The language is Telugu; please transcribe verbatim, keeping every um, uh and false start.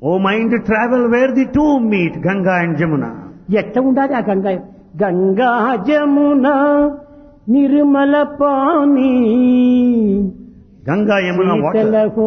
O mind, travel where the two meet, Ganga and Jamuna. ఎట్లా ఉండాలి ఆ Ganga Ganga Jamuna Nirmala pani Ganga, Yamuna, water.